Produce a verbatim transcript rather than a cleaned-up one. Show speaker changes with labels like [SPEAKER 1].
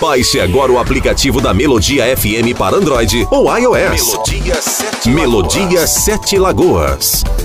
[SPEAKER 1] Baixe agora o aplicativo da Melodia F M para Android ou iOS. Melodia Sete Melodia Sete Lagoas.